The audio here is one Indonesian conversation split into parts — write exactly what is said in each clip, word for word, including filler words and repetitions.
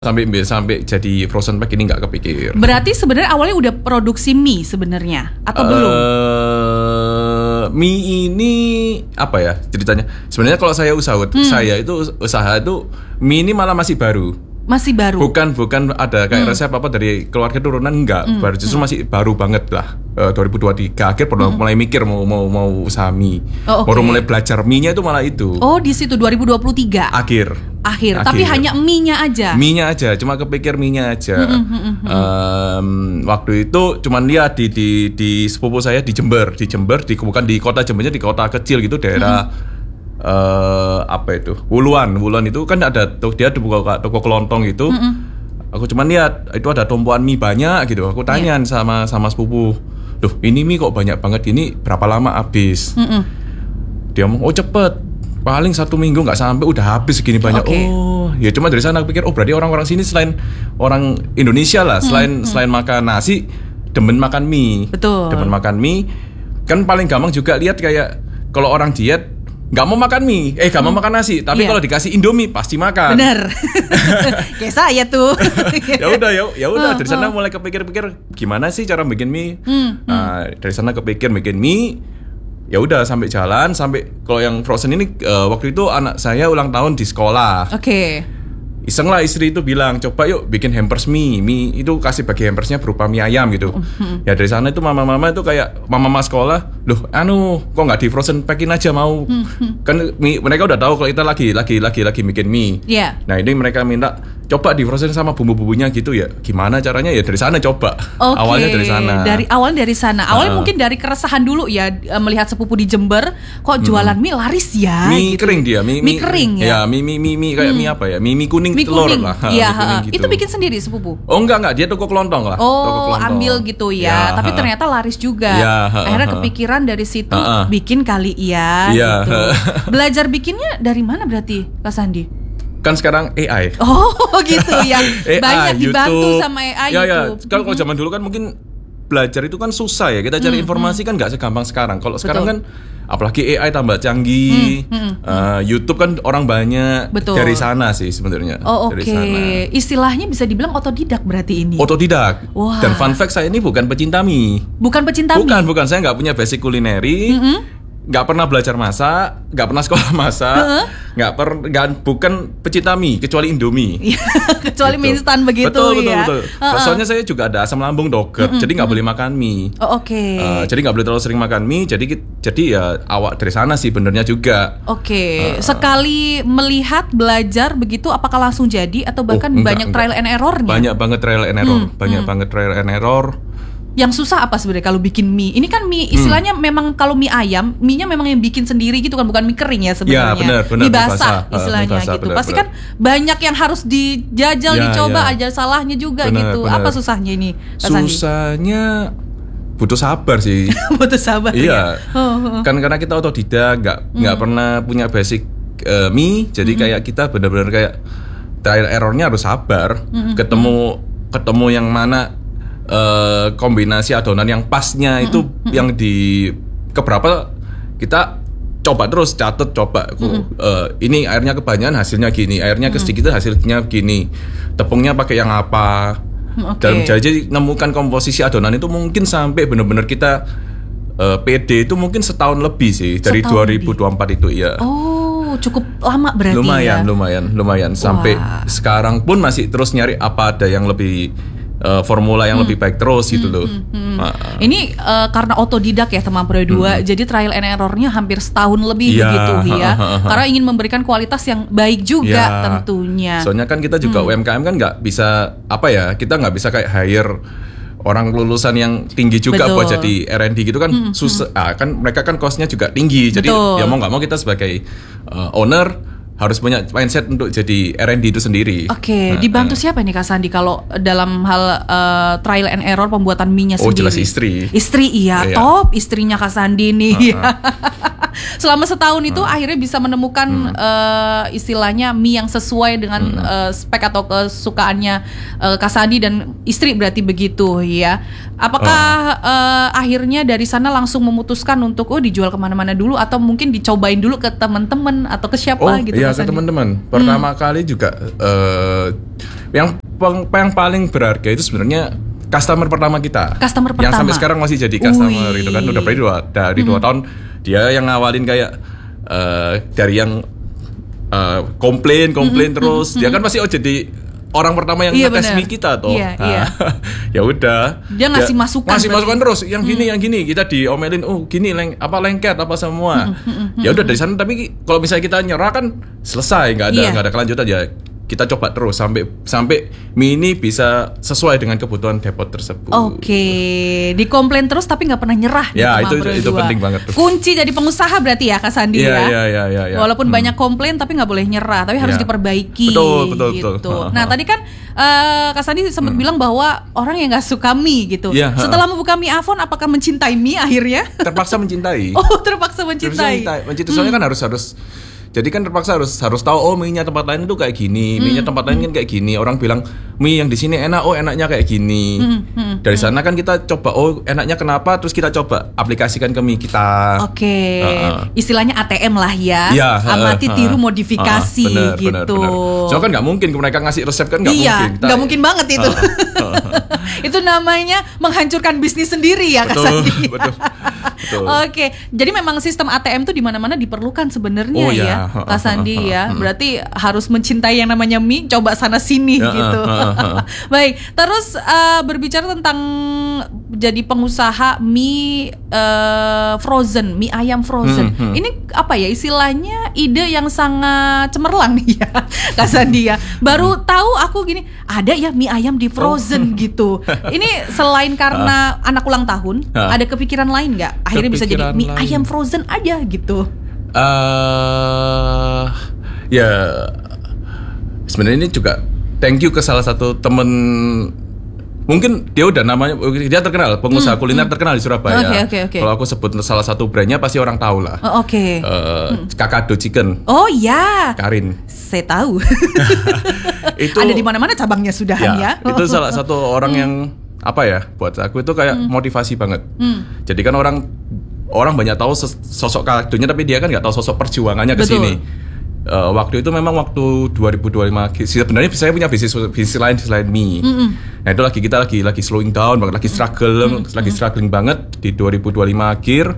sampai sampai jadi frozen pack ini nggak kepikir. Berarti sebenarnya awalnya udah produksi mie sebenarnya atau uh, belum? Mie ini apa ya ceritanya? Sebenarnya kalau saya usaha hmm. saya itu usaha itu mie ini malah masih baru. Masih baru. Bukan bukan ada kayak hmm. resep apa dari keluarga turunan enggak, hmm. baru justru hmm. masih baru banget lah. Uh, dua ribu dua puluh tiga akhir baru hmm. mulai mikir mau mau mau usaha mie. Oh, okay. Baru mulai belajar mie-nya itu malah itu. Oh, di situ dua ribu dua puluh tiga. Akhir. Akhir, Akhir. Tapi hanya mie-nya aja. Mie-nya aja, cuma kepikir mie-nya aja. Hmm, hmm, hmm, um, waktu itu cuman lihat di di di sepupu saya di Jember, di Jember, di bukan di kota Jembernya, di kota kecil gitu daerah hmm. Uh, apa itu Wuluan Wuluan itu kan ada tuh dia buka toko kelontong gitu. Mm-mm. Aku cuman lihat itu ada tumpuan mie banyak gitu. Aku tanyaan yeah. sama sama sepupu, "Duh, ini mie kok banyak banget ini, berapa lama habis?" Mm-mm. Dia ngomong, "Oh cepet, paling satu minggu nggak sampai udah habis segini banyak." Okay. Oh ya cuma dari sana aku pikir oh berarti orang-orang sini selain orang Indonesia lah selain mm-hmm. selain makan nasi demen makan mie. Betul. Demen makan mie kan paling gampang juga lihat kayak kalau orang diet nggak mau makan mie, eh nggak mau hmm. makan nasi, tapi yeah. kalau dikasih Indomie pasti makan. Bener, kayak saya tuh. ya udah, ya ya udah dari sana mulai kepikir-pikir gimana sih cara bikin mie. Hmm, nah, hmm. dari sana kepikir bikin mie, ya udah sampai jalan, sampai kalau yang frozen ini uh, waktu itu anak saya ulang tahun di sekolah. Oke. Okay. Iseng lah istri itu bilang coba yuk bikin hampers mie, mie itu kasih bagi hampersnya berupa mie ayam gitu. Mm-hmm. Ya dari sana itu mama-mama itu kayak mama-mama sekolah, loh anu kok nggak di frozen packin aja mau? Mm-hmm. Kan mie, mereka udah tahu kalau kita lagi lagi lagi lagi bikin mie. Yeah. Nah ini mereka minta coba di frozen sama bumbu-bumbunya gitu ya. Gimana caranya ya dari sana coba. Okay. Awalnya dari sana. Dari awal dari sana. Awalnya uh. mungkin dari keresahan dulu ya melihat sepupu di Jember kok jualan hmm. mie laris ya. Mie gitu. kering dia, mie, mie, mie kering ya. Ya mie mie mie, mie kayak hmm. mie apa ya? Mie mie kuning mie telur kuning. lah. Iya, gitu. Itu bikin sendiri sepupu? Oh enggak enggak, dia toko kelontong lah. Oh, toko kelontong. Ambil gitu ya. ya Tapi ha. ternyata laris juga. Ya, ha, akhirnya ha. kepikiran dari situ ha, ha. bikin kali ya, ya gitu. Belajar bikinnya dari mana berarti, Kak Sandi? Kan sekarang A I. Oh gitu ya. Banyak dibantu YouTube. sama A I ya, itu. Ya, kalau mm-hmm. zaman dulu kan mungkin belajar itu kan susah ya. Kita cari mm-hmm. informasi kan nggak segampang sekarang. Kalau sekarang kan apalagi A I tambah canggih. Mm-hmm. uh, YouTube kan orang banyak. Betul. Dari sana sih sebenarnya. Oh oke. Okay. Istilahnya bisa dibilang otodidak berarti ini. Otodidak. Wow. Dan fun fact saya ini bukan pecinta mie. Bukan pecinta mie. Bukan bukan saya nggak punya basic kulineri. Mm-hmm. Nggak pernah belajar masak, nggak pernah sekolah masak, uh-huh. nggak per, nggak bukan pecinta mie kecuali Indomie, kecuali gitu. Mie instan begitu betul, ya. Betul betul betul. Uh-uh. Soalnya saya juga ada asam lambung doger, uh-uh. jadi nggak boleh makan mie. Oh, Oke. Okay. Uh, jadi nggak boleh terlalu sering makan mie. Jadi jadi ya awak dari sana sih benernya juga. Oke. Okay. Uh, Sekali melihat belajar begitu, apakah langsung jadi atau bahkan oh, enggak, banyak enggak. trial and errornya? Banyak banget trial and error, hmm, banyak hmm. banget trial and error. Yang susah apa sebenarnya kalau bikin mie? Ini kan mie istilahnya hmm. memang kalau mie ayam, mie-nya memang yang bikin sendiri gitu kan, bukan mie kering ya sebenarnya. Ya, benar, benar, mie basah basah, istilahnya basah, gitu. benar, Pasti benar. kan banyak yang harus dijajal, ya, dicoba ya. aja salahnya juga benar, gitu. Benar. Apa susahnya ini? Susahnya butuh sabar sih. Butuh sabar. Iya. Ya? Oh, oh. Kan karena kita otodidak, nggak nggak hmm. pernah punya basic uh, mie, jadi hmm. kayak kita benar-benar kayak trial errornya harus sabar. Hmm. Ketemu hmm. ketemu yang mana Uh, kombinasi adonan yang pasnya itu mm-hmm. yang di keberapa kita coba terus catat coba mm-hmm. uh, ini airnya kebanyakan hasilnya gini, airnya mm-hmm. kesedikit hasilnya gini, tepungnya pakai yang apa. Okay. Dalam jadi nemukan komposisi adonan itu mungkin sampai benar-benar kita uh, P D itu mungkin setahun lebih sih dari setahun dua ribu dua puluh empat lebih. Itu ya. Oh, cukup lama berarti lumayan, ya. Lumayan, lumayan, lumayan sampai sekarang pun masih terus nyari apa ada yang lebih Uh, formula yang hmm. lebih baik terus gitu hmm, loh. Hmm, hmm. Nah, ini uh, karena otodidak ya teman Pro dua, hmm. jadi trial and errornya hampir setahun lebih ya, begitu ya. Karena ingin memberikan kualitas yang baik juga ya, tentunya. Soalnya kan kita juga hmm. U M K M kan nggak bisa apa ya, kita nggak bisa kayak hire orang lulusan yang tinggi juga Betul. buat jadi R and D gitu kan hmm, susah. Hmm. Ah, kan mereka kan costnya juga tinggi. Jadi Betul. ya mau nggak mau kita sebagai uh, owner harus punya mindset untuk jadi R and D itu sendiri. Oke, okay. nah, dibantu nah. siapa nih Kak Sandi kalau dalam hal uh, trial and error pembuatan mie-nya oh, sendiri? Oh jelas istri. Istri iya, iya. Top istrinya Kak Sandi nih. Uh-uh. Selama setahun itu hmm. akhirnya bisa menemukan hmm. uh, istilahnya mie yang sesuai dengan hmm. uh, spek atau kesukaannya uh, Kak Sandi dan istri berarti begitu ya. Apakah oh. uh, akhirnya dari sana langsung memutuskan untuk oh dijual kemana-mana dulu atau mungkin dicobain dulu ke teman-teman atau ke siapa oh, gitu? Oh iya ke teman-teman. Pertama hmm. kali juga uh, yang yang paling berharga itu sebenarnya customer pertama kita. Customer pertama. Yang sampai sekarang masih jadi customer Ui. gitu kan. Udah dari dua dari hmm. dua tahun dia yang ngawalin kayak uh, dari yang uh, komplain komplain hmm. terus. Hmm. Dia kan masih oh jadi orang pertama yang iya, ngetes mie kita toh. Iya, nah, iya. Ya udah. Dia ngasih dia, masukan. Ngasih masukan terus. Yang gini, hmm. yang gini. Kita diomelin, oh gini leng, apa lengket apa semua. Hmm, hmm, hmm, ya udah dari sana. Tapi kalau misalnya kita nyerah kan selesai, nggak ada nggak iya. ada kelanjutan ya. Kita coba terus sampai sampai mie ini bisa sesuai dengan kebutuhan depot tersebut. Oke, dikomplain terus tapi nggak pernah nyerah. Ya itu itu, itu penting banget. Tuh. Kunci jadi pengusaha berarti ya Kak Sandi ya. ya. Iya iya iya. Ya. Walaupun hmm. banyak komplain tapi nggak boleh nyerah, tapi harus ya. diperbaiki. Betul betul gitu. betul. Nah tadi kan uh, Kak Sandi sempat hmm. bilang bahwa orang yang nggak suka mie gitu. Ya, setelah membuka mie Avon, apakah mencintai mie akhirnya? Terpaksa mencintai. Oh terpaksa mencintai. Terpaksa mencintai. Mencintai. Soalnya hmm. kan harus harus jadi kan terpaksa harus harus tahu oh mie-nya tempat lain itu kayak gini, hmm. mie-nya tempat lain kan kayak gini. Orang bilang mie yang di sini enak, oh enaknya kayak gini. Hmm. Hmm. Dari sana kan kita coba oh enaknya kenapa, terus kita coba aplikasikan ke mie kita. Oke. Okay. Uh-uh. Istilahnya A T M lah ya. Ya amati uh, tiru uh, modifikasi uh, bener, gitu. Bener, bener. Soalnya kan nggak mungkin mereka ngasih resep kan nggak iya, mungkin. Iya, nggak mungkin banget itu. Uh, uh, uh. Itu namanya menghancurkan bisnis sendiri ya Kak Sandi. Betul. Betul. Oke, jadi memang sistem A T M tuh di mana-mana diperlukan sebenarnya oh, ya, ya. Kak Sandi ya. Berarti harus mencintai yang namanya mie, coba sana sini ya, gitu. Baik, terus uh, berbicara tentang jadi pengusaha mie uh, frozen, mie ayam frozen. Hmm, hmm. Ini apa ya istilahnya ide yang sangat cemerlang nih ya, Kak Sandi ya. Baru hmm. tahu aku gini, ada ya mie ayam di frozen oh. gitu. Ini selain karena uh. anak ulang tahun, uh. ada kepikiran lain nggak? Akhirnya kepikiran bisa jadi mie lain. Ayam frozen aja gitu. Uh, ya sebenarnya ini juga thank you ke salah satu temen, mungkin dia udah namanya dia terkenal pengusaha hmm, kuliner hmm. terkenal di Surabaya. Okay, okay, okay. Kalau aku sebut salah satu brandnya pasti orang tahu lah. Oh, Oke. Okay. Uh, hmm. Kakado Chicken. Oh ya. Karin. Saya tahu. Itu ada di mana-mana cabangnya sudahan ya. ya. Itu salah satu orang hmm. yang apa ya buat aku itu kayak hmm. motivasi banget. Hmm. Jadi kan orang orang banyak tahu sosok Kadonya tapi dia kan nggak tahu sosok perjuangannya ke sini. Uh, waktu itu memang waktu dua ribu dua puluh lima sebenarnya saya punya bisnis bisnis lain selain mie. Mm-hmm. Nah itu lagi kita lagi lagi slowing down, lagi struggle, mm-hmm. lagi struggling banget di dua ribu dua puluh lima akhir.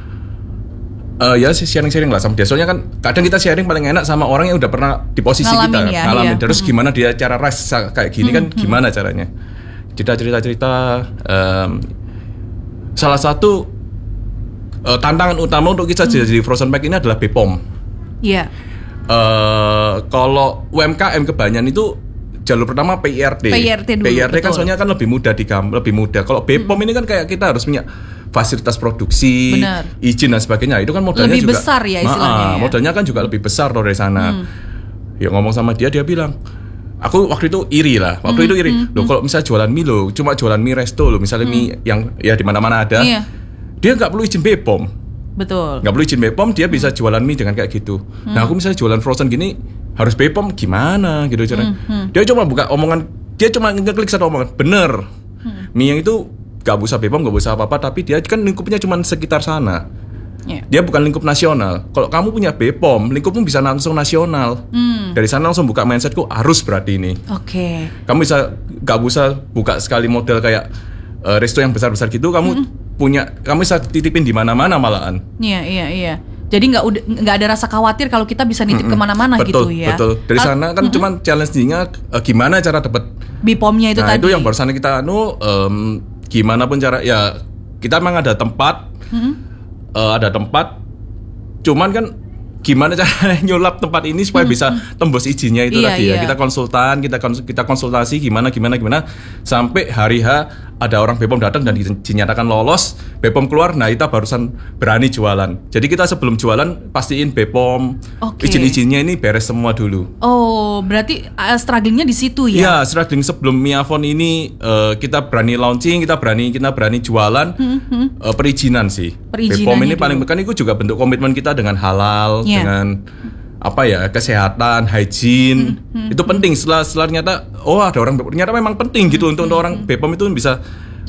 Uh, ya sharing-sharing lah sama dia. Soalnya kan kadang kita sharing paling enak sama orang yang udah pernah di posisi ngalamin kita, ya, ngalamin. Iya. Terus mm-hmm. gimana dia cara rasa kayak gini mm-hmm. kan gimana caranya? Cerita-cerita-cerita. Um, salah satu uh, tantangan utama untuk kita mm-hmm. jadi frozen pack ini adalah B P O M. Iya. Yeah. Uh, kalau U M K M kebanyakan itu jalur pertama P I R D. P I R D dulu. P I R D kan soalnya kan lebih mudah digam, lebih mudah. Kalau B P O M hmm. ini kan kayak kita harus punya fasilitas produksi, bener. Izin dan sebagainya. Itu kan modalnya lebih juga lebih besar ya istilahnya. Nah, ya. Modalnya kan juga lebih besar loh dari sana. Hmm. Ya ngomong sama dia dia bilang, aku waktu itu iri lah. Waktu hmm. itu iri. Hmm. Loh kalau misalnya jualan mie lo, cuma jualan mie resto lo, misalnya hmm. mie yang ya di mana-mana ada. Iya. Dia nggak perlu izin B P O M. Betul. Nggak perlu izin B P O M, dia hmm. bisa jualan mie dengan kayak gitu. Hmm. Nah aku misalnya jualan frozen gini harus B P O M gimana gitu caranya. Hmm. Hmm. Dia cuma buka omongan, dia cuma ngeklik satu omongan, bener. Hmm. Mie yang itu nggak usah B P O M, nggak usah apa-apa, tapi dia kan lingkupnya cuma sekitar sana. Yeah. Dia bukan lingkup nasional. Kalau kamu punya B P O M, lingkupmu bisa langsung nasional. Hmm. Dari sana langsung buka mindsetku harus berarti ini. Oke. Okay. Kamu bisa nggak usah buka sekali model kayak uh, resto yang besar-besar gitu. Kamu hmm. punya, kamu bisa titipin di mana-mana malahan. Iya iya iya. Jadi nggak nggak ada rasa khawatir kalau kita bisa nitip mm-mm. kemana-mana betul, gitu ya. Betul. Dari sana kan mm-mm. cuman challenge-nya uh, gimana cara dapat B P O M-nya itu nah, tadi. Nah itu yang barusan kita anu um, gimana pun cara ya kita memang ada tempat, mm-hmm. uh, ada tempat. Cuman kan gimana cara nyulap tempat ini supaya mm-hmm. bisa tembus izinnya itu iya, tadi ya. Iya. Kita konsultan, kita kons- kita konsultasi gimana gimana gimana sampai hari H ada orang B P O M datang dan dinyatakan lolos, B P O M keluar, nah kita barusan berani jualan. Jadi kita sebelum jualan pastiin B P O M okay. izin-izinnya ini beres semua dulu. Oh, berarti uh, strugglingnya di situ ya? Iya, struggling sebelum Miafon ini uh, kita berani launching, kita berani kita berani jualan, hmm. uh, perizinan sih. B P O M ini dulu. Paling kan itu juga bentuk komitmen kita dengan halal, yeah. dengan apa ya, kesehatan, hygiene, hmm, hmm, itu penting. Setelah, setelah ternyata oh ada orang, ternyata memang penting gitu hmm, untuk, hmm, untuk orang B P O M itu bisa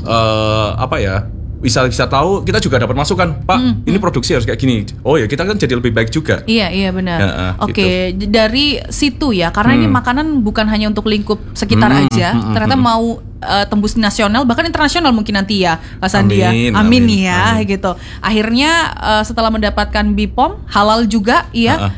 uh, apa ya, bisa bisa tahu. Kita juga dapat masukan, Pak, hmm, ini produksi harus kayak gini. Oh ya, kita kan jadi lebih baik juga. Iya iya benar. Ya, uh, Oke, gitu. Dari situ ya, karena hmm. ini makanan bukan hanya untuk lingkup sekitar hmm, aja, hmm, ternyata hmm. mau uh, tembus nasional bahkan internasional mungkin nanti ya, Mas Andi ya. Amin, amin, amin ya amin. Gitu. Akhirnya uh, setelah mendapatkan B P O M halal juga, ya. Uh, uh.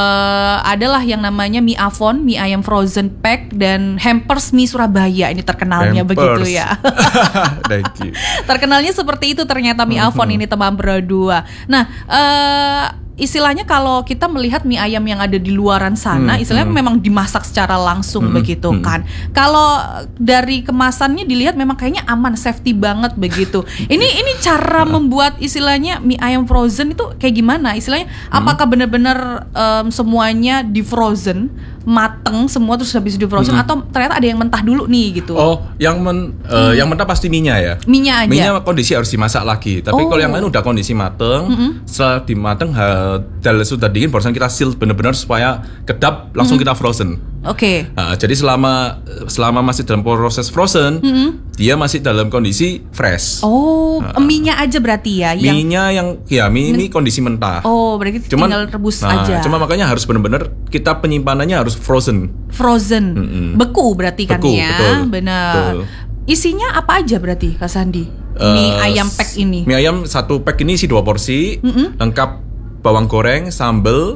Uh, adalah yang namanya mie Afon, mie ayam frozen pack, dan hampers mie Surabaya. Ini terkenalnya hampers. Begitu ya. Thank you. Terkenalnya seperti itu ternyata mie Afon ini teman berdua. Nah, uh, istilahnya kalau kita melihat mie ayam yang ada di luaran sana, hmm, istilahnya hmm. memang dimasak secara langsung hmm, begitu hmm. kan. Kalau dari kemasannya dilihat memang kayaknya aman, safety banget begitu. Ini ini cara membuat istilahnya mie ayam frozen itu kayak gimana? Istilahnya hmm. apakah benar-benar um, semuanya di frozen, mateng semua terus habis di frozen, hmm. atau ternyata ada yang mentah dulu nih gitu? Oh, yang men, uh, hmm. yang mentah pasti mie-nya ya. Mie-nya aja. Mie-nya kondisi harus dimasak lagi. Tapi oh. kalau yang lain udah kondisi mateng, hmm. setelah dimateng dalam sudah dingin, barusan kita seal benar-benar supaya kedap, langsung mm-hmm. kita frozen. Oke. Okay. Nah, jadi selama selama masih dalam proses frozen, mm-hmm. dia masih dalam kondisi fresh. Oh, nah, mie-nya aja berarti ya? Yang mie-nya yang ya mie ini kondisi mentah. Oh, berarti cuman, tinggal rebus nah, aja. Cuma makanya harus benar-benar kita penyimpanannya harus frozen. Frozen, mm-hmm. beku berarti kan beku, ya? Betul, benar. Betul. Isinya apa aja berarti, Kak Sandi? Mie uh, ayam pack ini? Mie ayam satu pack ini isi dua porsi, mm-hmm. lengkap bawang goreng, sambal,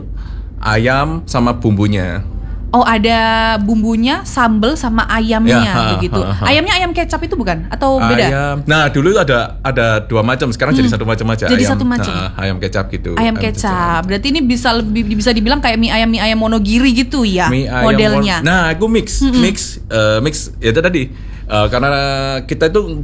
ayam, sama bumbunya. Oh, ada bumbunya, sambal, sama ayamnya ya, ha, begitu. Ha, ha. Ayamnya ayam kecap itu bukan? Atau beda? Ayam. Nah, dulu ada ada dua macam, sekarang hmm. jadi satu macam aja. Jadi ayam, satu macam. Nah, ayam kecap gitu. Ayam, ayam kecap. kecap. Berarti ini bisa lebih bisa dibilang kayak mie ayam mie ayam monogiri gitu ya, mie modelnya. Mon- nah, aku mix, mm-hmm. mix, uh, mix. Ya itu tadi, uh, karena kita itu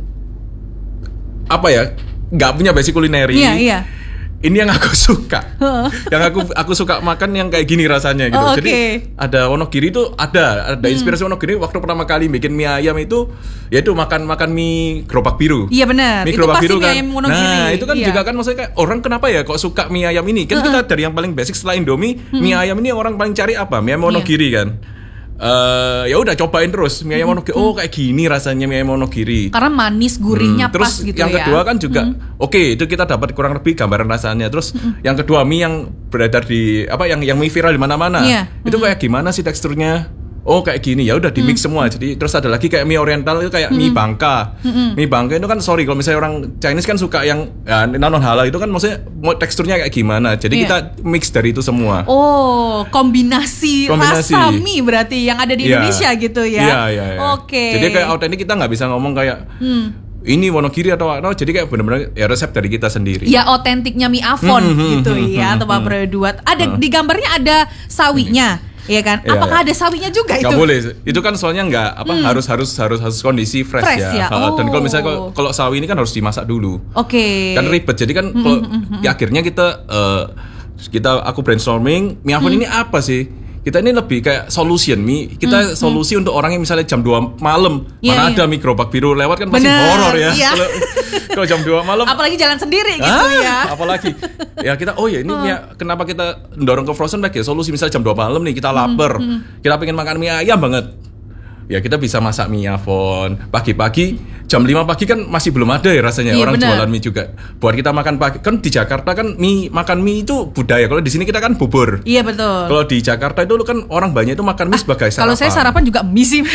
apa ya, nggak punya basic kulineri. Iya, iya. Ini yang aku suka, yang aku aku suka makan yang kayak gini rasanya gitu. Oh, okay. Jadi ada wonogiri itu ada ada inspirasi hmm. wonogiri waktu pertama kali bikin mie ayam itu, yaitu makan makan mie gerobak biru. Iya benar. Mie gerobak biru kan. Nah itu kan iya. juga kan maksudnya kayak orang kenapa ya kok suka mie ayam ini? Kan kita dari yang paling basic setelah Indomie, hmm. mie ayam ini orang paling cari apa? Mie ayam wonogiri yeah. kan. Uh, ya udah cobain terus mie ayam monogiri. Oh kayak gini rasanya mie ayam monogiri. Karena manis gurihnya hmm, pas terus gitu yang ya. Yang kedua kan juga hmm. oke okay, itu kita dapat kurang lebih gambaran rasanya. Terus hmm. yang kedua mie yang beredar di apa yang yang mie viral di mana-mana. Yeah. Itu hmm. kayak gimana sih teksturnya? Oh kayak gini ya udah di mix hmm. semua. Jadi terus ada lagi kayak mie oriental itu kayak hmm. mie bangka. Hmm. Mie bangka itu kan sorry kalau misalnya orang Chinese kan suka yang ya, non halal itu kan maksudnya teksturnya kayak gimana. Jadi yeah. kita mix dari itu semua. Oh, kombinasi, kombinasi rasa mie berarti yang ada di yeah. Indonesia gitu ya. Iya, yeah, iya, yeah, yeah. Oke. Okay. Jadi kayak autentik kita nggak bisa ngomong kayak hmm. ini wonogiri atau apa, jadi kayak benar-benar ya resep dari kita sendiri. Ya otentiknya mie Afon hmm, gitu hmm, ya, atau Pak Berduat. Ada hmm. di gambarnya ada sawinya. Iya kan? Ya, apakah ya. ada sawinya juga itu? Gak boleh. Itu kan soalnya nggak apa hmm. harus harus harus harus kondisi fresh, fresh ya. ya? Oh. Dan kalau misalnya kalau, kalau sawi ini kan harus dimasak dulu. Oke. Okay. Kan ribet. Jadi kan mm-hmm. kalau mm-hmm. ya, akhirnya kita uh, kita aku brainstorming mie Afon hmm. ini apa sih? Kita ini lebih kayak solution mie. Kita hmm, solusi hmm. untuk orang yang misalnya jam dua malam yeah, mana yeah. ada mie gerobak biru lewat kan pasti horor ya. Yeah. Kalau kalau jam dua malam apalagi jalan sendiri gitu ah, ya. Apalagi ya kita oh ya ini hmm. mie, kenapa kita dorong ke frozen bag ya? Solusi misalnya jam dua malam nih kita lapar. Hmm, hmm. Kita pengen makan mie ayam banget. Ya kita bisa masak mie Afon pagi-pagi jam lima pagi kan masih belum ada ya rasanya iya, orang bener. Jualan mie juga. Buat kita makan pagi kan di Jakarta kan mie makan mie itu budaya. Kalau di sini kita kan bubur. Iya betul. Kalau di Jakarta itu kan orang banyak itu makan mie ah, sebagai sarapan. Kalau saya sarapan juga mie sih.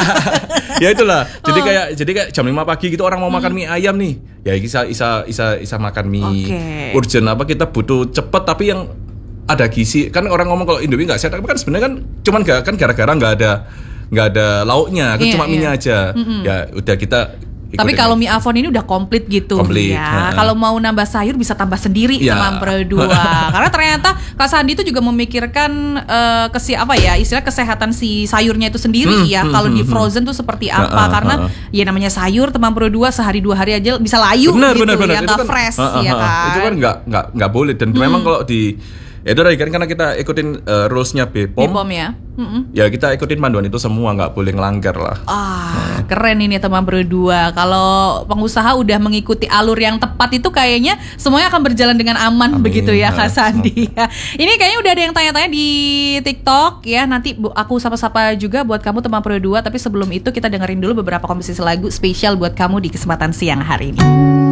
Ya itulah. Jadi oh. kayak jadi kayak jam lima pagi gitu orang mau hmm. makan mie ayam nih. Ya bisa bisa bisa bisa makan mie okay. urgent apa kita butuh cepet tapi yang ada gizi. Kan orang ngomong kalau Indomie enggak sehat tapi kan sebenarnya kan cuman gak, kan gara-gara enggak ada nggak ada lauknya, kan yeah, cuma yeah. minyak aja. Mm-hmm. Ya udah kita Tapi kalau mie Avon ini udah komplit gitu komplit, ya. uh, Kalau mau nambah sayur bisa tambah sendiri ya. Teman Berdua. Karena ternyata Kak Sandi itu juga memikirkan uh, kesi apa ya, istilah kesehatan si sayurnya itu sendiri hmm, ya. Hmm, Kalau hmm, di frozen hmm. tuh seperti apa? Uh, uh, Karena uh, uh. ya namanya sayur Teman Berdua sehari dua hari aja bisa layu bener, gitu bener, bener. ya, nggak kan, fresh uh, uh, ya kan. Itu kan nggak nggak nggak boleh dan hmm. memang kalau di itu tadi kan karena kita ikutin uh, rules-nya B P O M. B P O M ya. Mm-mm. Ya kita ikutin panduan itu semua, nggak boleh ngelanggar lah. Ah, hmm. keren ini Teman Berdua. Kalau pengusaha udah mengikuti alur yang tepat itu kayaknya semuanya akan berjalan dengan aman. Amin. Begitu ya Kak Sandi. Ya. Ini kayaknya udah ada yang tanya-tanya di TikTok ya. Nanti aku sapa-sapa juga buat kamu Teman Berdua. Tapi sebelum itu kita dengerin dulu beberapa komposisi lagu spesial buat kamu di kesempatan siang hari ini.